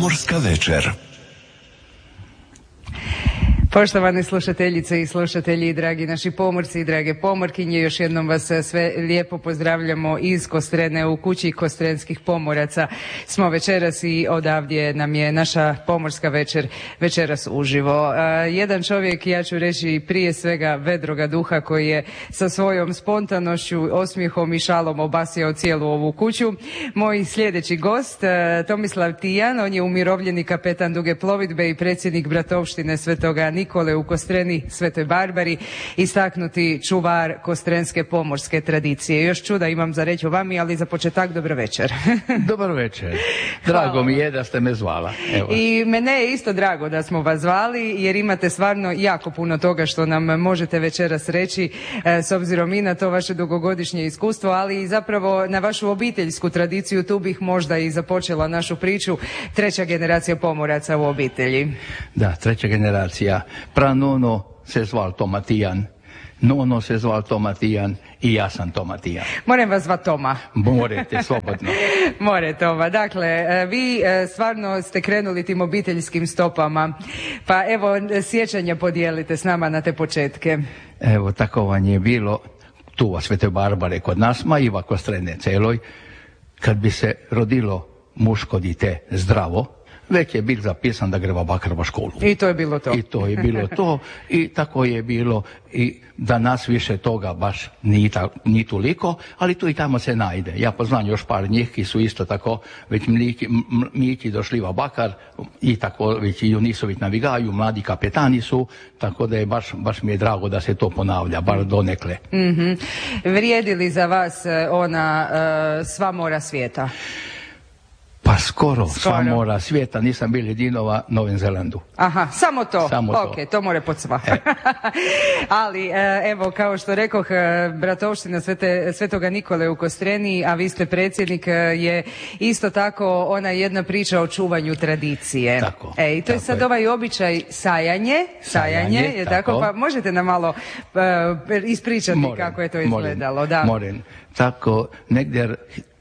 Pomorska večer. Poštovane slušateljice i slušatelji, dragi naši pomorci i drage pomorkinje, još jednom vas sve lijepo pozdravljamo iz Kostrene. U kući Kostrenskih pomoraca smo večeras i odavdje nam je naša pomorska večer večeras uživo. Jedan čovjek, ja ću reći prije svega vedroga duha, koji je sa svojom spontanošću, osmijehom i šalom obasjao cijelu ovu kuću. Moj sljedeći gost, Tomislav Tijan, on je umirovljeni kapetan duge plovidbe i predsjednik bratovštine Svetoga Nikole u Kostreni, Svetoj Barbari, istaknuti čuvar kostrenske pomorske tradicije. Još čuda imam za reći o vami, ali za početak dobro večer. Dobar večer. Drago mi je da ste me zvala. Evo. I mene je isto drago da smo vas zvali, jer imate stvarno jako puno toga što nam možete večeras reći, s obzirom i na to vaše dugogodišnje iskustvo, ali i zapravo na vašu obiteljsku tradiciju. Tu bih možda i započela našu priču. Treća generacija pomoraca u obitelji. Da, treća generacija. Pranono se zval Tomatijan, nono se zval Tomatijan i ja sam Tomatijan. Moram vas zvat Toma. Morete, slobodno. More Toma. Dakle, vi stvarno ste krenuli tim obiteljskim stopama. Pa evo, sjećanja podijelite s nama na te početke. Evo, tako vam je bilo tu u Svetoj Barbare kod nas, ma i u Kostrene celoj, kad bi se rodilo muško dite zdravo, već je bil zapisan da greva bakar v školu. I to je bilo to. I to je bilo to. I tako je bilo i danas više toga baš ni toliko, ali tu i tamo se najde. Ja poznam još par njih ki su isto tako već mliki došli v bakar i tako već i oni su već navigaju, mladi kapetani su, tako da je baš mi je drago da se to ponavlja, bar donekle. Vrijedi li za vas ona sva mora svijeta? Pa skoro sva mora svijeta, nisam bil jedinova na Novem Zelandu. Aha, samo to? Samo to. To more pod sva. Ali, evo, kao što rekoh, bratovština Svetoga Nikole u Kostreni, a vi ste predsjednik, je isto tako ona jedna priča o čuvanju tradicije. Tako. I to je sad ovaj običaj sajanje, je tako? Pa možete nam malo ispričati kako je to izgledalo? Moram. Tako, negdje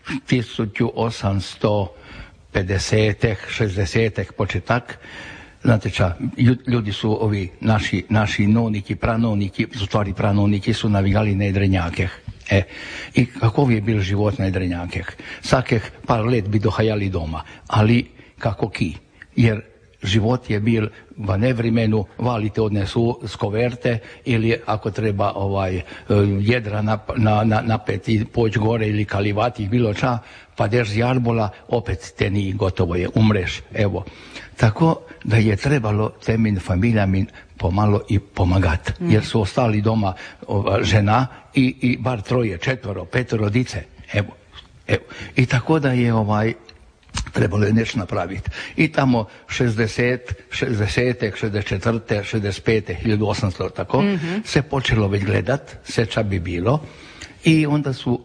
1850-ih, 60-ih početak, znate ča, ljudi su ovi naši noniki, pranoniki, u stvari pranoniki su navigali na Jedrenjakih. I kako je bil život na Jedrenjakih? Vsakih par let bi dohajali doma, ali kako ki? Jer život je bil v nevremenu, valite odnesu z koverte ili ako treba jedra napeti, poć gore ili kalivati bilo ča, padeš z jarbola, opet te ni, gotovo je, umreš. Evo. Tako da je trebalo temin familijami pomalo i pomagati, jer su ostali doma žena i bar troje, četvoro, petoro dice. Evo. I tako da je trebalo je nešto napraviti. I tamo 60, 64, 65, 1800, tako, se počelo već gledat, se ča bi bilo. I onda su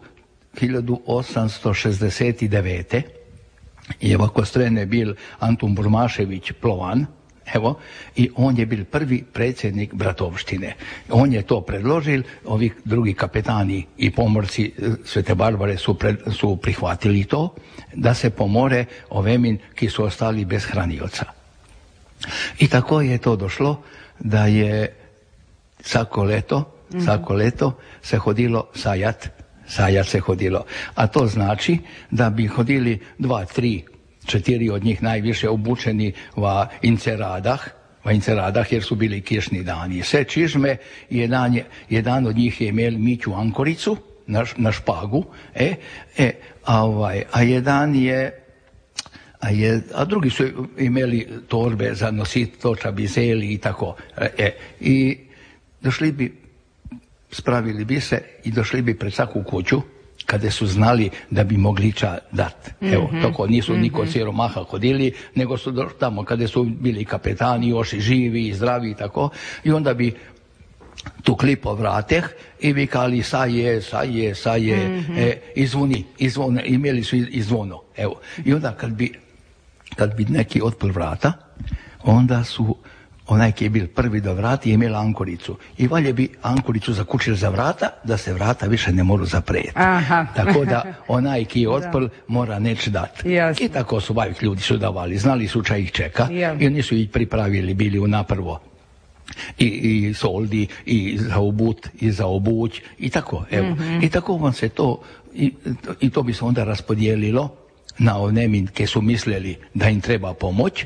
1869. je v Kostrene bil Antun Burmašević Plovan, evo, i on je bil prvi predsjednik bratovštine. On je to predložil, ovi drugi kapetani i pomorci Svete Barbare su prihvatili to, da se pomore ovemin ki su ostali bez hranioca. I tako je to došlo da je svako leto se hodilo sajat se hodilo. A to znači da bi hodili 2, 3, 4 od njih najviše obučeni v inceradah, jer su bili kišni dani. Sve čižme, jedan od njih je imel Miću Ankoricu na špagu, a jedan a drugi su imeli torbe za nositi to ča bi zeli i tako. I došli bi, spravili bi se i došli bi pred svaku kuću kada su znali da bi mogli ča dat. Evo, tako nisu niko siromaha hodili, nego su tamo kada su bili kapetani, još i živi i zdravi i tako. I onda bi tukli po vrateh i vikali saje, izvoni, imeli su izvono. Evo. I onda kad bi neki otpil vrata, onda su onaj ki je bil prvi do vrata je imela ankoricu. I valje bi ankoricu zakučili za vrata, da se vrata više ne moru zaprijeti. Tako da onaj ki je otprl mora neći dati. I tako su bavih ljudi su davali. Znali su ča ih čeka i oni su ih pripravili, bili u naprvo. I soldi, i za obut, i za obuć, i tako. Evo. I tako vam se to, i to bi se onda raspodijelilo na one ke su mislili da im treba pomoć,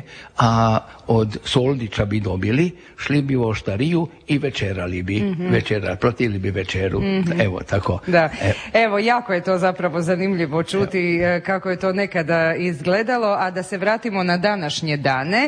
a od soldića bi dobili, šli bi u oštariju i večerali bi, platili bi večeru. Evo, tako. Da. Evo, jako je to zapravo zanimljivo čuti kako je to nekada izgledalo, a da se vratimo na današnje dane.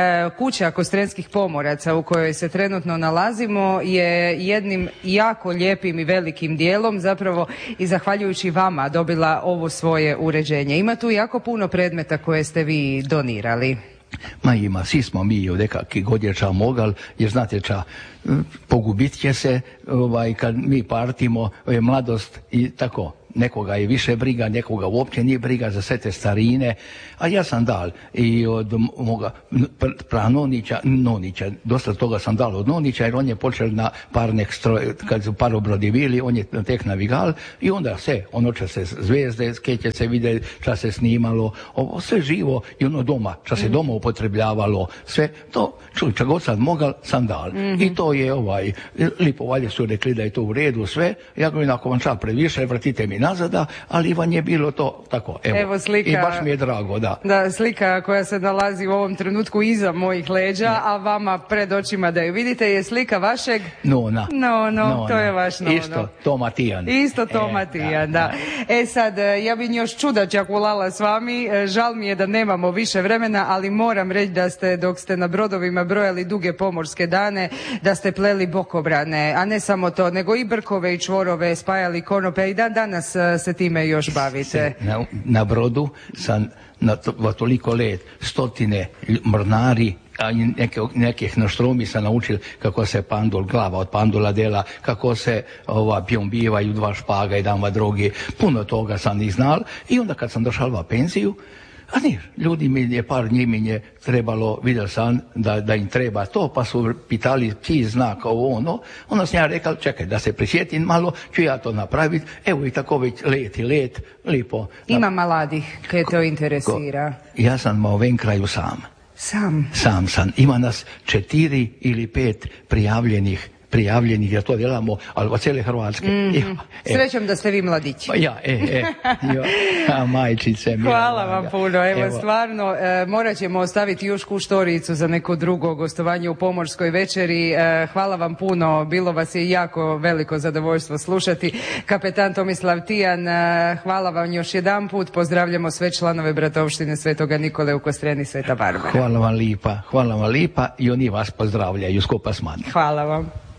Kuća Kostrenskih pomoraca u kojoj se trenutno nalazimo je jednim jako lijepim i velikim dijelom zapravo i zahvaljujući vama dobila ovo svoje uređenje. Ima tu jako puno predmeta koje ste vi donirali. Ma ima, svi smo mi od nekakvih godječa mogal, jer znate ča, pogubit će se kad mi partimo, je mladost i tako. Nekoga je više briga, nekoga uopće nije briga za sve te starine, a ja sam dal i od moga pranonića, dosta toga sam dal od nonića, jer on je počeo na parnek stroj, kad su parobrodi bili, on je tek navigal i onda sve, ono će se zvezde, skeće se vide, ča se snimalo, ovo sve živo i ono doma, ča se doma upotrebljavalo, sve to, ča god sad mogal, sam dal. I to je lipo valje su rekli da je to u redu sve, ja govorim ako vam ča previše, vratite mi nazada, ali vam je bilo to tako. Evo slika, i baš mi je drago, da. Da, slika koja se nalazi u ovom trenutku iza mojih leđa, a vama pred očima da ju vidite je slika vašeg... Nona. To je vaš Nono. Isto, Tomatijan. Isto Tomatijan, da. Sad, ja bi još čudačak ulala s vami, žal mi je da nemamo više vremena, ali moram reći da ste, dok ste na brodovima brojali duge pomorske dane, da ste pleli bokobrane, a ne samo to, nego i brkove i čvorove, spajali konope i danas se time još bavite. Na brodu sam toliko let, stotine mornari, a nekih noštromi sam naučil kako se glava od pandula dela, kako se pjombivaju dva špaga i dan drugi. Puno toga sam ih znal i onda kad sam došao u penziju, a nije, ljudi mi je par njih je trebalo, vidjel sam da im treba to, pa su pitali ti zna kao ono sam ja rekao, čekaj, da se prisjetim malo, ću ja to napraviti, evo i tako već let, lipo. Ima mladih koje to interesira. Ja sam u ovom kraju sam. Sam sam. Ima nas 4 ili 5 prijavljenih da to delamo, ali od cijele Hrvatske. Srećom da ste vi mladići. Majčice. Hvala vam puno. Evo, stvarno, morat ćemo ostaviti još kuštoricu za neko drugo gostovanje u Pomorskoj večeri. Hvala vam puno, bilo vas je jako veliko zadovoljstvo slušati. Kapetan Tomislav Tijan, hvala vam još jedan put. Pozdravljamo sve članove Bratovštine Svetoga Nikole u Kostreni Sveta Barbara. Hvala vam lipa i oni vas pozdravljaju skupa s mani. Hvala vam.